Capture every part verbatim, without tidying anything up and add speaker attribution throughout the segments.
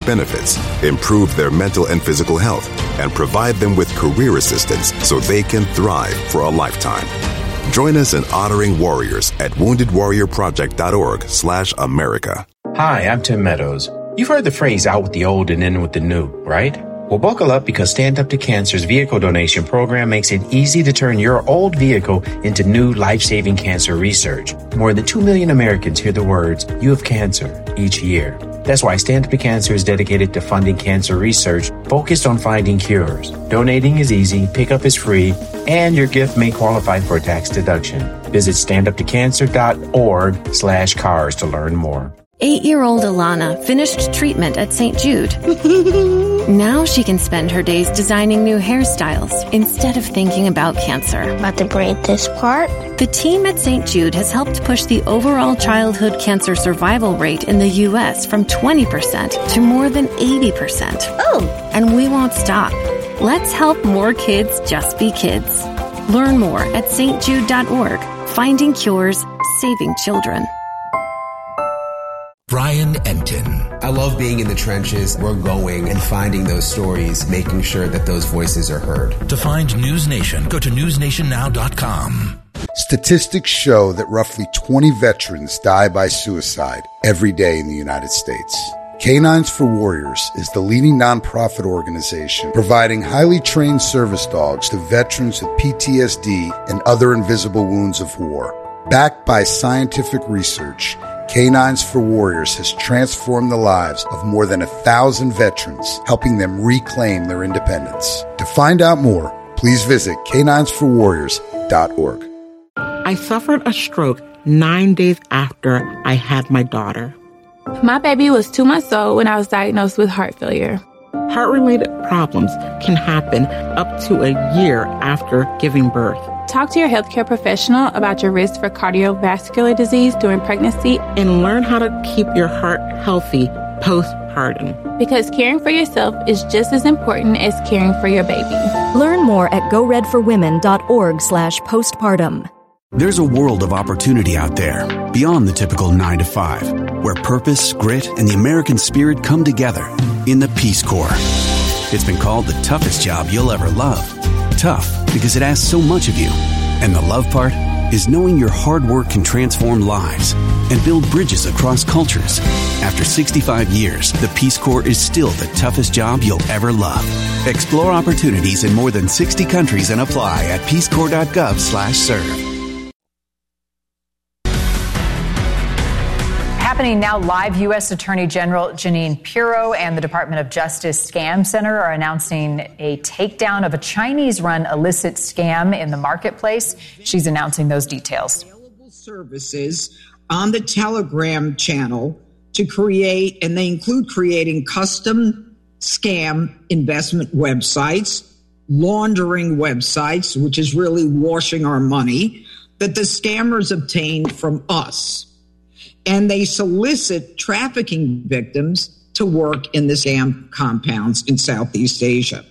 Speaker 1: benefits, improve their mental and physical health, and provide them with career assistance so they can thrive for a lifetime. Join us in honoring warriors at wounded warrior project dot org slash America.
Speaker 2: Hi, I'm Tim Meadows. You've heard the phrase out with the old and in with the new, right? Well, buckle up because Stand Up to Cancer's vehicle donation program makes it easy to turn your old vehicle into new life-saving cancer research. More than two million Americans hear the words, "You have cancer," each year. That's why Stand Up to Cancer is dedicated to funding cancer research focused on finding cures. Donating is easy, pickup is free, and your gift may qualify for a tax deduction. Visit stand up to cancer dot org slash cars to learn more.
Speaker 3: Eight-year-old Alana finished treatment at Saint Jude. Now she can spend her days designing new hairstyles instead of thinking about cancer.
Speaker 4: About to braid this part?
Speaker 3: The team at Saint Jude has helped push the overall childhood cancer survival rate in the U S from twenty percent to more than eighty percent.
Speaker 4: Oh!
Speaker 3: And we won't stop. Let's help more kids just be kids. Learn more at S T jude dot org. Finding cures, saving children.
Speaker 5: Brian Enton.
Speaker 6: I love being in the trenches. We're going and finding those stories, making sure that those voices are heard.
Speaker 5: To find News Nation, go to news nation now dot com.
Speaker 7: Statistics show that roughly twenty veterans die by suicide every day in the United States. Canines for Warriors is the leading nonprofit organization providing highly trained service dogs to veterans with P T S D and other invisible wounds of war. Backed by scientific research, Canines for Warriors has transformed the lives of more than a thousand veterans, helping them reclaim their independence. To find out more, please visit canines for warriors dot org.
Speaker 8: I suffered a stroke nine days after I had my daughter.
Speaker 9: My baby was two months old when I was diagnosed with heart failure.
Speaker 8: Heart-related problems can happen up to a year after giving birth.
Speaker 9: Talk to your healthcare professional about your risk for cardiovascular disease during pregnancy
Speaker 8: and learn how to keep your heart healthy postpartum.
Speaker 9: Because caring for yourself is just as important as caring for your baby.
Speaker 10: Learn more at go red for women dot org slash postpartum.
Speaker 11: There's a world of opportunity out there beyond the typical nine to five, where purpose, grit, and the American spirit come together in the Peace Corps. It's been called the toughest job you'll ever love. Tough because it asks so much of you. And the love part is knowing your hard work can transform lives and build bridges across cultures. After sixty-five years, the Peace Corps is still the toughest job you'll ever love. Explore opportunities in more than sixty countries and apply at peace corps dot gov slash serve.
Speaker 12: Happening now live, U S Attorney General Jeanine Pirro and the Department of Justice Scam Center are announcing a takedown of a Chinese-run illicit scam in the marketplace. She's announcing those details.
Speaker 13: Available services on the Telegram channel to create, and they include creating custom scam investment websites, laundering websites, which is really washing our money, that the scammers obtain from us. And they solicit trafficking victims to work in the scam compounds in Southeast Asia.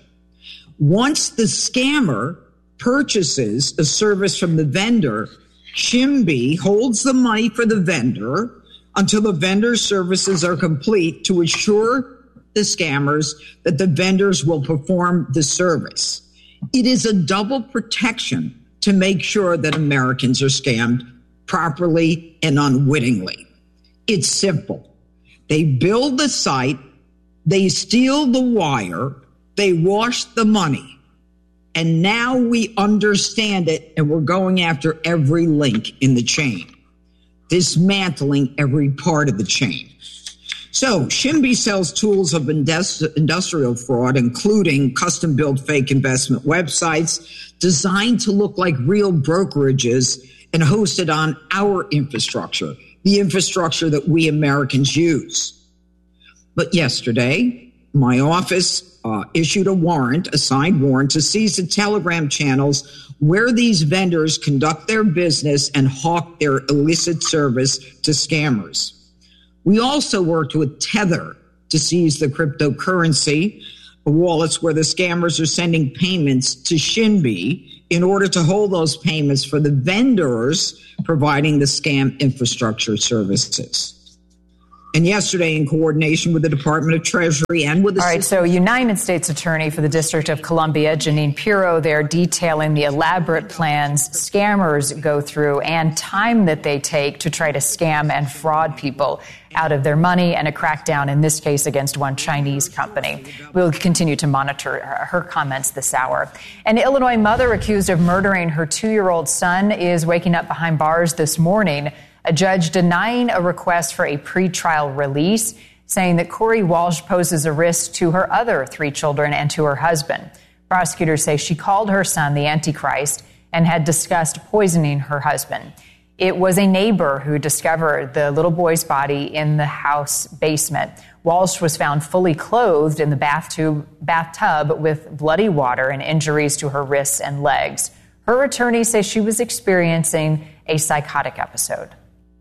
Speaker 13: Once the scammer purchases a service from the vendor, Shimby holds the money for the vendor until the vendor's services are complete to assure the scammers that the vendors will perform the service. It is a double protection to make sure that Americans are scammed properly and unwittingly. It's simple. They build the site, they steal the wire, they wash the money, and now we understand it, and we're going after every link in the chain, dismantling every part of the chain. So Shimby sells tools of industri- industrial fraud, including custom-built fake investment websites designed to look like real brokerages and hosted on our infrastructure, the infrastructure that we Americans use. But yesterday, my office uh, issued a warrant, a signed warrant, to seize the Telegram channels where these vendors conduct their business and hawk their illicit service to scammers. We also worked with Tether to seize the cryptocurrency wallets where the scammers are sending payments to Shimby in order to hold those payments for the vendors providing the scam infrastructure services. And yesterday, in coordination with the Department of Treasury and with the...
Speaker 12: All right, so United States Attorney for the District of Columbia, Jeanine Pirro, they're detailing the elaborate plans scammers go through and time that they take to try to scam and fraud people out of their money, and a crackdown in this case against one Chinese company. We'll continue to monitor her comments this hour. An Illinois mother accused of murdering her two-year-old son is waking up behind bars this morning. A judge denying a request for a pretrial release, saying that Corey Walsh poses a risk to her other three children and to her husband. Prosecutors say she called her son the Antichrist and had discussed poisoning her husband. It was a neighbor who discovered the little boy's body in the house basement. Walsh was found fully clothed in the bathtub, bathtub with bloody water and injuries to her wrists and legs. Her attorney says she was experiencing a psychotic episode.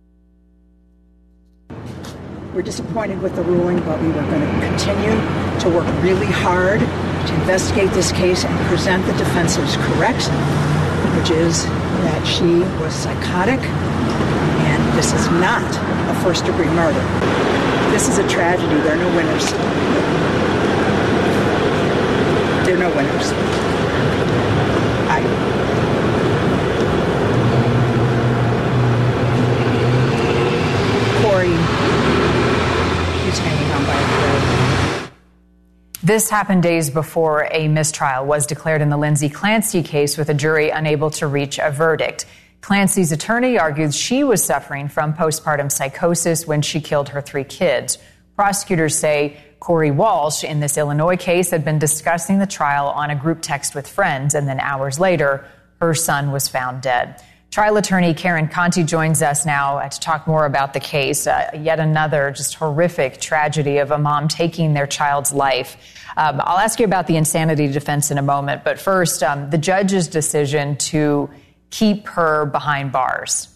Speaker 14: We're disappointed with the ruling, but we were going to continue to work really hard to investigate this case and present the defense's correct, which is that she was psychotic, and this is not a first-degree murder. This is a tragedy. There are no winners. There are no winners. I... Corey, he's hanging on by a thread.
Speaker 12: This happened days before a mistrial was declared in the Lindsay Clancy case, with a jury unable to reach a verdict. Clancy's attorney argued she was suffering from postpartum psychosis when she killed her three kids. Prosecutors say Corey Walsh, in this Illinois case, had been discussing the trial on a group text with friends, and then hours later, her son was found dead. Trial attorney Karen Conti joins us now to talk more about the case. Uh, yet another just horrific tragedy of a mom taking their child's life. Um, I'll ask you about the insanity defense in a moment, but first, um, the judge's decision to keep her behind bars.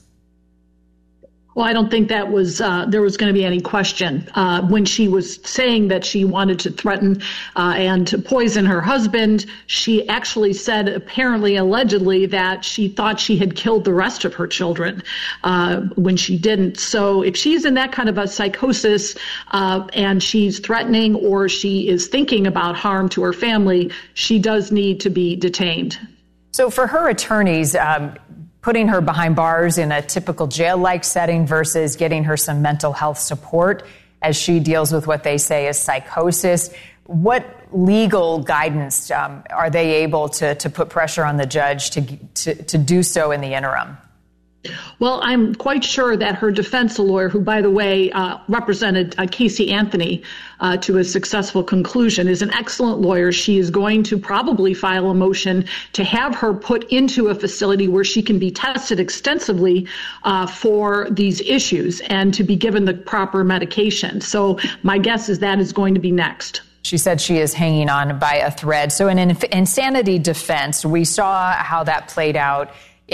Speaker 15: Well, I don't think that was uh, there was going to be any question uh, when she was saying that she wanted to threaten uh, and to poison her husband. She actually said, apparently, allegedly, that she thought she had killed the rest of her children uh, when she didn't. So if she's in that kind of a psychosis uh, and she's threatening or she is thinking about harm to her family, she does need to be detained.
Speaker 12: So for her attorneys, um, putting her behind bars in a typical jail-like setting versus getting her some mental health support as she deals with what they say is psychosis, what legal guidance um, are they able to, to put pressure on the judge to, to, to do so in the interim?
Speaker 15: Well, I'm quite sure that her defense lawyer, who, by the way, uh, represented uh, Casey Anthony uh, to a successful conclusion, is an excellent lawyer. She is going to probably file a motion to have her put into a facility where she can be tested extensively uh, for these issues and to be given the proper medication. So my guess is that is going to be next.
Speaker 12: She said she is hanging on by a thread. So in an insanity defense, we saw how that played out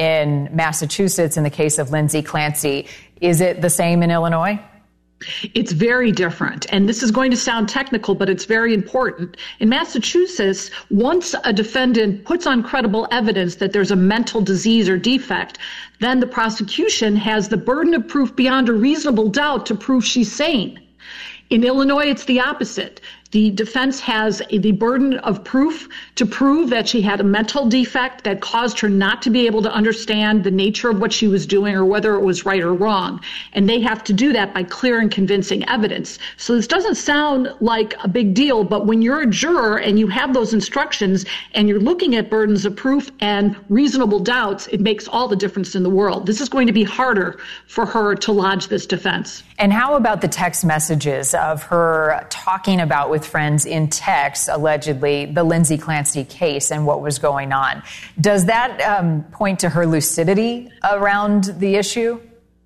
Speaker 12: in Massachusetts in the case of Lindsay Clancy. Is it the same in Illinois?
Speaker 15: It's very different. And this is going to sound technical, but it's very important. In Massachusetts, once a defendant puts on credible evidence that there's a mental disease or defect, then the prosecution has the burden of proof beyond a reasonable doubt to prove she's sane. In Illinois, it's the opposite. The defense has the burden of proof to prove that she had a mental defect that caused her not to be able to understand the nature of what she was doing or whether it was right or wrong. And they have to do that by clear and convincing evidence. So this doesn't sound like a big deal, but when you're a juror and you have those instructions and you're looking at burdens of proof and reasonable doubts, it makes all the difference in the world. This is going to be harder for her to lodge this defense.
Speaker 12: And how about the text messages of her talking about with friends in text, allegedly, the Lindsay Clancy case and what was going on? Does that um, point to her lucidity around the issue?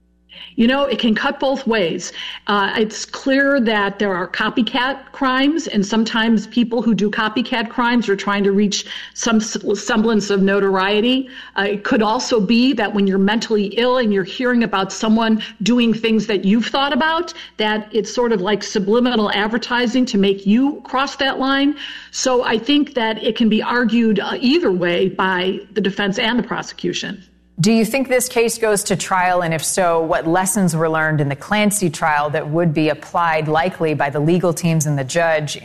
Speaker 15: You know, it can cut both ways. Uh, it's clear that there are copycat crimes, and sometimes people who do copycat crimes are trying to reach some semblance of notoriety. Uh, it could also be that when you're mentally ill and you're hearing about someone doing things that you've thought about, that it's sort of like subliminal advertising to make you cross that line. So I think that it can be argued uh, either way by the defense and the prosecution.
Speaker 12: Do you think this case goes to trial? And if so, what lessons were learned in the Clancy trial that would be applied likely by the legal teams and the judge